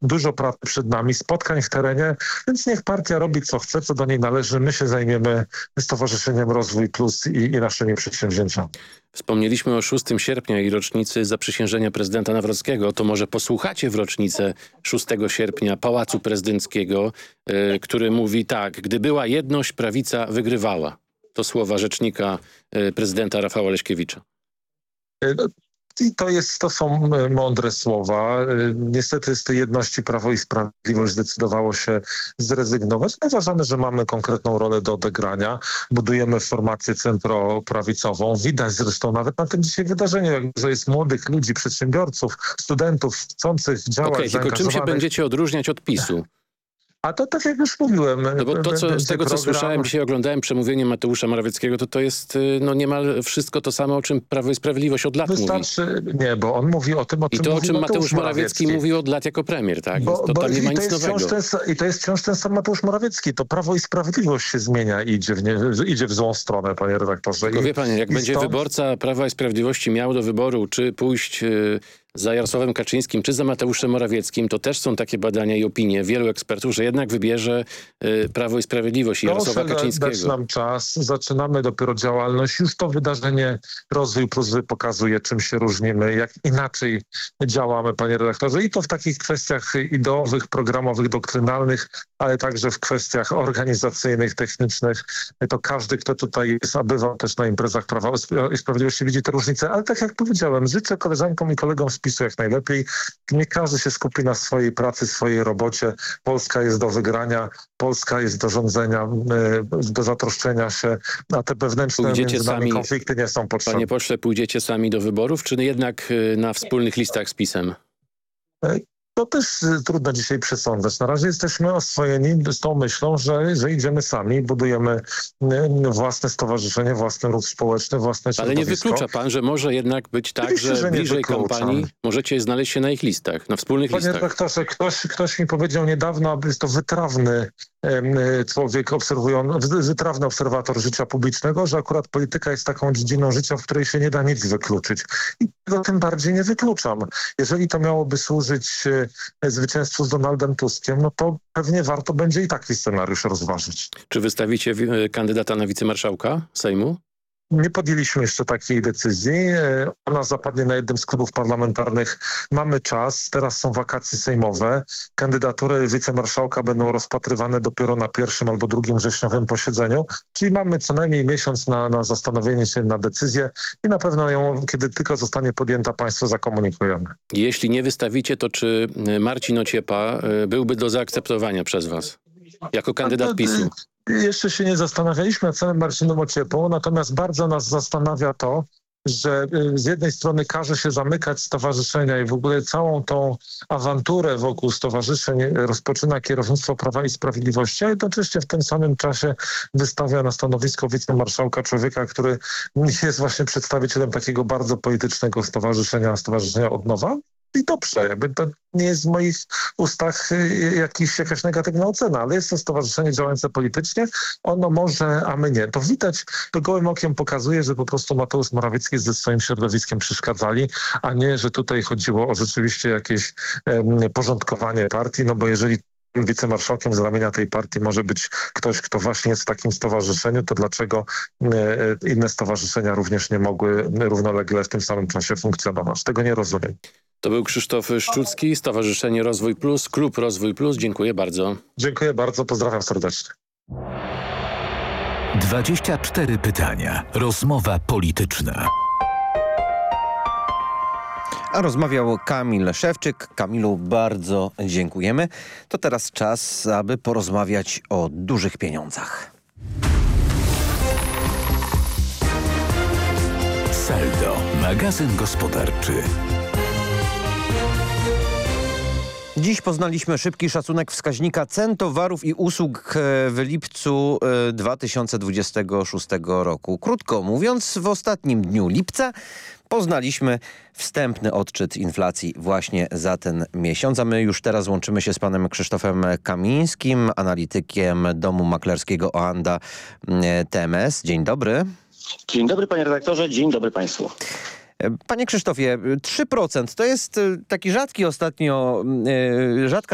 dużo pracy przed nami, spotkań w terenie, więc niech partia robi co chce, co do niej należy. My się zajmiemy Stowarzyszeniem Rozwój Plus i naszymi przedsięwzięciami. Wspomnieliśmy o 6 sierpnia i rocznicy zaprzysiężenia prezydenta Nawrockiego. To może posłuchacie w rocznicę 6 sierpnia Pałacu Prezydenckiego, który mówi tak: gdy była jedność, prawica wygrywała. To słowa rzecznika prezydenta Rafała Leśkiewicza. I to są mądre słowa. Niestety z tej jedności Prawo i Sprawiedliwość zdecydowało się zrezygnować. No, uważamy, że mamy konkretną rolę do odegrania. Budujemy formację centroprawicową. Widać zresztą nawet na tym dzisiaj wydarzeniu, że jest młodych ludzi, przedsiębiorców, studentów chcących działać, Okej, tylko czym się będziecie odróżniać od PiS-u? A to tak jak już mówiłem. No bo to, co, z tego co słyszałem, dzisiaj oglądałem przemówienie Mateusza Morawieckiego, to jest niemal wszystko to samo, o czym Prawo i Sprawiedliwość od lat mówi. Nie, bo on mówi o tym, o czym mówi. I to, o czym Mateusz Morawiecki mówił od lat jako premier, tak? To nie ma nic nowego. I to jest wciąż ten sam Mateusz Morawiecki. To Prawo i Sprawiedliwość się zmienia i idzie w złą stronę, panie redaktorze. Tylko wie pan, jak będzie wyborca Prawa i Sprawiedliwości miał do wyboru, czy pójść za Jarosławem Kaczyńskim, czy za Mateuszem Morawieckim, to też są takie badania i opinie wielu ekspertów, że jednak wybierze Prawo i Sprawiedliwość i Jarosława Kaczyńskiego. Dać nam czas, zaczynamy dopiero działalność. Już to wydarzenie Rozwój Plus pokazuje, czym się różnimy, jak inaczej działamy, panie redaktorze. I to w takich kwestiach ideowych, programowych, doktrynalnych, ale także w kwestiach organizacyjnych, technicznych. To każdy, kto tutaj jest, a bywał też na imprezach Prawa i Sprawiedliwości, widzi te różnice. Ale tak jak powiedziałem, życzę koleżankom i kolegom z PiS-u jak najlepiej. Niech każdy się skupi na swojej pracy, swojej robocie. Polska jest do wygrania, Polska jest do rządzenia, do zatroszczenia się, a te wewnętrzne między nami konflikty nie są potrzebne. Panie pośle, pójdziecie sami do wyborów, czy jednak na wspólnych listach z PiS-em? To też trudno dzisiaj przesądzać. Na razie jesteśmy oswojeni z tą myślą, że idziemy sami, budujemy własne stowarzyszenie, własny ruch społeczny, własne środowisko. Ale nie wyklucza pan, że może jednak być tak, że bliżej kampanii możecie znaleźć się na ich listach, na wspólnych listach? Panie redaktorze, ktoś mi powiedział niedawno, aby jest to wytrawny człowiek, wytrawny obserwator życia publicznego, że akurat polityka jest taką dziedziną życia, w której się nie da nic wykluczyć. I tego tym bardziej nie wykluczam. Jeżeli to miałoby służyć zwycięstwu z Donaldem Tuskiem, no to pewnie warto będzie i taki scenariusz rozważyć. Czy wystawicie kandydata na wicemarszałka Sejmu? Nie podjęliśmy jeszcze takiej decyzji. Ona zapadnie na jednym z klubów parlamentarnych. Mamy czas. Teraz są wakacje sejmowe. Kandydatury wicemarszałka będą rozpatrywane dopiero na 1. albo 2. wrześniowym posiedzeniu. Czyli mamy co najmniej miesiąc na zastanowienie się na decyzję i na pewno ją, kiedy tylko zostanie podjęta, państwu zakomunikujemy. Jeśli nie wystawicie, to czy Marcin Ociepa byłby do zaakceptowania przez was jako kandydat PiS-u? Jeszcze się nie zastanawialiśmy nad samym Marcinem Ociepą, natomiast bardzo nas zastanawia to, że z jednej strony każe się zamykać stowarzyszenia i w ogóle całą tą awanturę wokół stowarzyszeń rozpoczyna kierownictwo Prawa i Sprawiedliwości, a jednocześnie w tym samym czasie wystawia na stanowisko wicemarszałka człowieka, który jest właśnie przedstawicielem takiego bardzo politycznego stowarzyszenia Odnowa. I dobrze, jakby to nie jest w moich ustach jakaś negatywna ocena, ale jest to stowarzyszenie działające politycznie. Ono może, a my nie. To widać, to gołym okiem pokazuje, że po prostu Mateusz Morawiecki ze swoim środowiskiem przeszkadzali, a nie, że tutaj chodziło o rzeczywiście jakieś porządkowanie partii, no bo jeżeli wicemarszałkiem z ramienia tej partii może być ktoś, kto właśnie jest w takim stowarzyszeniu, to dlaczego inne stowarzyszenia również nie mogły równolegle w tym samym czasie funkcjonować? Tego nie rozumiem. To był Krzysztof Szczucki, Stowarzyszenie Rozwój Plus, Klub Rozwój Plus. Dziękuję bardzo. Dziękuję bardzo, pozdrawiam serdecznie. 24 pytania. Rozmowa polityczna. A rozmawiał Kamil Szewczyk. Kamilu, bardzo dziękujemy. To teraz czas, aby porozmawiać o dużych pieniądzach. Saldo, magazyn gospodarczy. Dziś poznaliśmy szybki szacunek wskaźnika cen towarów i usług w lipcu 2026 roku. Krótko mówiąc, w ostatnim dniu lipca poznaliśmy wstępny odczyt inflacji właśnie za ten miesiąc, a my już teraz łączymy się z panem Krzysztofem Kamińskim, analitykiem domu maklerskiego Oanda TMS. Dzień dobry. Dzień dobry panie redaktorze, dzień dobry państwu. Panie Krzysztofie, 3% to jest taki rzadka